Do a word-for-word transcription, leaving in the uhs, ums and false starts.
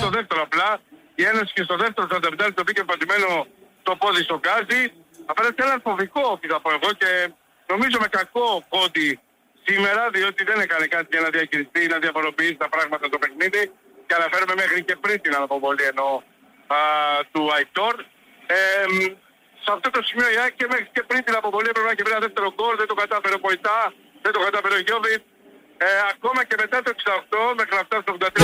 δεύτερο απλά. Η Ένωση και στο δεύτερο τριάντα πέντε το πήγε πατημένο το πόδι στο Γκάζι. Απέναντι ένα φοβικό, θα πω εγώ, και νομίζω με κακό πόντι σήμερα, διότι δεν έκανε κάτι για να διακριθεί, να διαφοροποιήσει τα πράγματα το παιχνίδι. Και αναφέρομαι μέχρι και πριν την αναποβολή εννοώ α, του Αϊτόρ. Ε, σε αυτό το σημείο η ΑΕΚ και μέχρι και πριν την αποβολή έπρεπε να έχει βρει ένα δεύτερο γκολ, δεν το κατάφερε ο Ποϊτά, δεν το κατάφερε ο Γιώβιτ. Ε, ακόμα και μετά το εξήντα οκτώ μέχρι να φτάσει στο ογδόντα τρία